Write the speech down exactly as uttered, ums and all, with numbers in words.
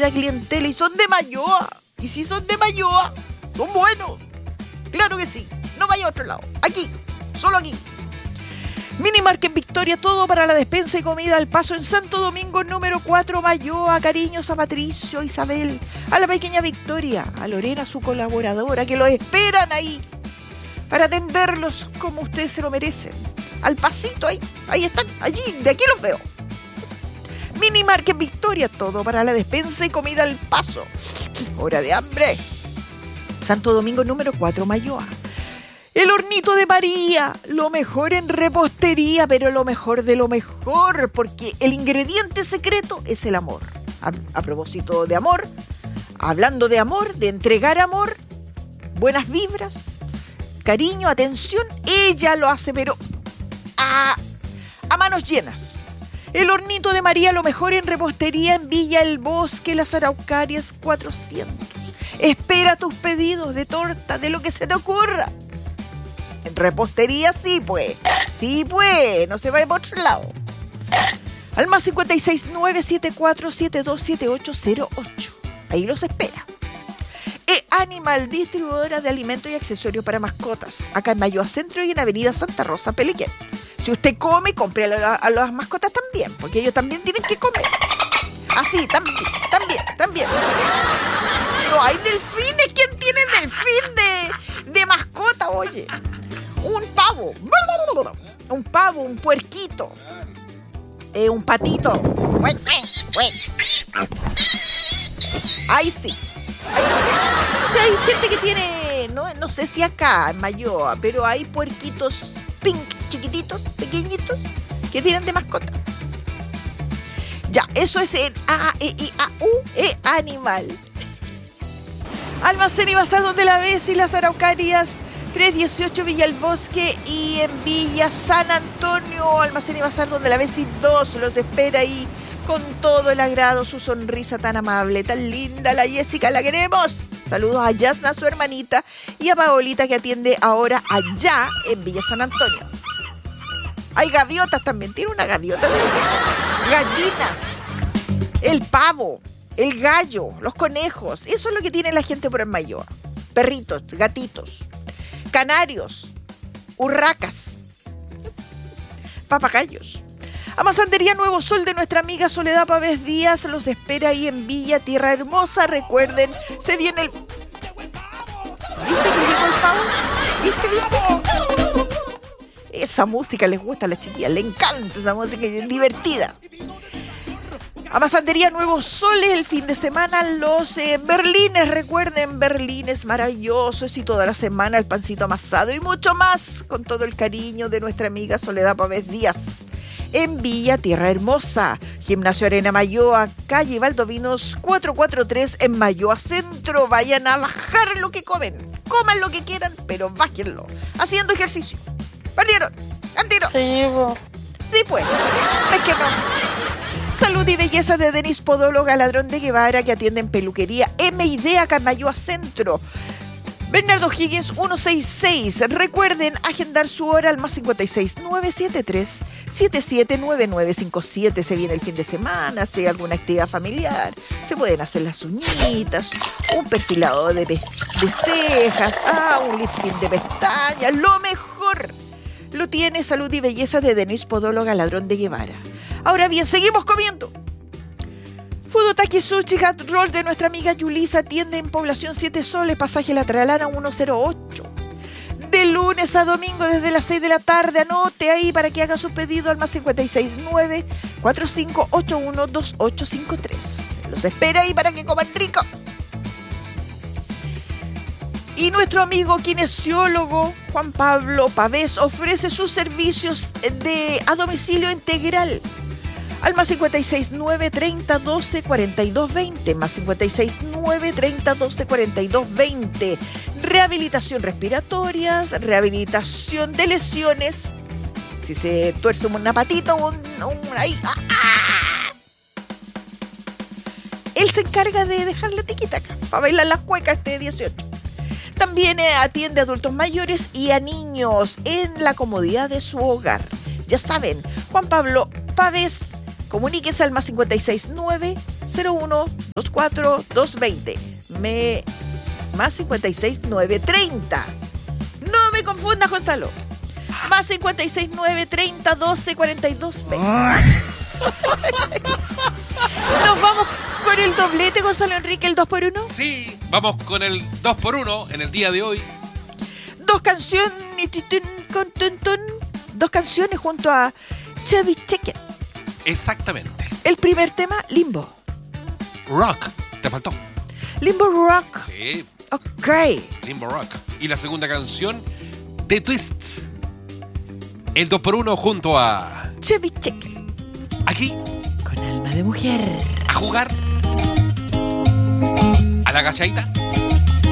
distinguida clientela y son de Mayoa. Y si son de Mayoa, son buenos. Claro que sí. No vaya a otro lado. Aquí. Solo aquí. Mini Market Victoria, todo para la despensa y comida al paso en Santo Domingo, número cuatro, Mayoa. Cariños a Patricio, Isabel, a la pequeña Victoria, a Lorena, su colaboradora, que los esperan ahí para atenderlos como ustedes se lo merecen. Al pasito, ahí, ahí están, allí, de aquí los veo. Mini Market Victoria, todo para la despensa y comida al paso. Hora de hambre. Santo Domingo, número cuatro, Mayoa. El Hornito de María, lo mejor en repostería, pero lo mejor de lo mejor, porque el ingrediente secreto es el amor. A, a propósito de amor, hablando de amor, de entregar amor, buenas vibras, cariño, atención, ella lo hace, pero a, a manos llenas. El Hornito de María, lo mejor en repostería en Villa El Bosque, Las Araucarias cuatrocientos. Espera tus pedidos de torta, de lo que se te ocurra. En repostería sí, pues. Sí, pues. No se vaya por otro lado. Al más cinco seis nueve siete cuatro siete dos siete ocho cero ocho. Ahí los espera. E-Animal, distribuidora de alimentos y accesorios para mascotas. Acá en Mayoa Centro y en Avenida Santa Rosa, Pelequén. Si usted come, compre a, la, a las mascotas también, porque ellos también tienen que comer. Así, también, también, también. No hay delfines. ¿Quién tiene delfín de, de mascota, oye? Un pavo, un pavo, un puerquito, eh, un patito. Ahí sí. Ahí, sí, hay gente que tiene, no, no sé si acá en Mayoa, pero hay puerquitos pink, chiquititos, pequeñitos, que tienen de mascota. Ya, eso es en A, E, I, A, U, E, Animal. Almacén y Bazar donde la ves y Las Araucarias. trescientos dieciocho Villa El Bosque y en Villa San Antonio, Almacén y Bazar donde la ves y dos los espera ahí con todo el agrado, su sonrisa tan amable, tan linda, la Jessica, la queremos. Saludos a Yasna, su hermanita, y a Paolita que atiende ahora allá en Villa San Antonio. Hay gaviotas también, tiene una gaviota de gallinas, el pavo, el gallo, los conejos, eso es lo que tiene la gente por el Mayoa. Perritos, gatitos, canarios, urracas, papagayos. Amasandería Nuevo Sol de nuestra amiga Soledad Pavés Díaz los espera ahí en Villa Tierra Hermosa. Recuerden, se viene el... ¿Viste que llegó el pavo? ¿Viste, viste? Esa música les gusta a las chiquillas, le encanta esa música, es divertida. Amasandería Nuevo Sol el fin de semana, los eh, berlines, recuerden, berlines maravillosos y toda la semana el pancito amasado y mucho más con todo el cariño de nuestra amiga Soledad Pavés Díaz. En Villa Tierra Hermosa, Gimnasio Arena Mayoa, calle Valdovinos cuatrocientos cuarenta y tres en Mayoa Centro. Vayan a bajar lo que comen, coman lo que quieran, pero bájenlo, haciendo ejercicio. ¿Valieron? ¿Antiro? Sí, bo. Sí, pues, es que no. Salud y belleza de Denis Podóloga, Ladrón de Guevara, que atiende en peluquería M y D acá en Mayoa Centro. Bernardo Higgins ciento sesenta y seis. Recuerden agendar su hora al más cinco seis nueve siete tres siete siete nueve nueve cinco siete. Se viene el fin de semana, si hay alguna actividad familiar, se pueden hacer las uñitas, un perfilado de, pe- de cejas, ah, un lifting de pestañas, lo mejor. Lo tiene Salud y Belleza de Denis Podóloga, Ladrón de Guevara. Ahora bien, seguimos comiendo. Fudotaki Sushi Hot Roll de nuestra amiga Yulisa, atiende en Población Siete Soles, pasaje La Tralana ciento ocho. De lunes a domingo desde las seis de la tarde, anote ahí para que haga su pedido al más cinco seis nueve cuatro cinco ocho uno dos ocho cinco tres. Los espera ahí para que coman rico. Y nuestro amigo kinesiólogo Juan Pablo Pavés ofrece sus servicios de a domicilio integral. Al más cinco seis nueve treinta doce cuarenta y dos veinte, más cinco seis nueve treinta doce cuarenta y dos veinte. Rehabilitación respiratorias, rehabilitación de lesiones. Si se tuerce una patita, un, un ahí. ¡Ah, ah! Él se encarga de dejar la tiquita acá, para bailar las cuecas este dieciocho. También atiende a adultos mayores y a niños en la comodidad de su hogar. Ya saben, Juan Pablo Pavés, comuníquese al más cinco seis nueve cero uno dos cuatro dos veinte. Me... Más cincuenta y seis nueve treinta. No me confundas, Gonzalo. Más cincuenta y seis nueve treinta doce cuarenta y dos veinte. Nos vamos con el doblete, Gonzalo Enrique, el dos por uno. Sí, vamos con el dos por uno en el día de hoy. Dos canciones con tun, tun, dos canciones junto a Chevy Chase. Exactamente. El primer tema, Limbo. Rock, te faltó. Limbo Rock. Sí. Ok. Limbo Rock. Y la segunda canción, The Twist. El dos por uno junto a Chevy Chase. Aquí. Con alma de mujer. A jugar. A la gachadita.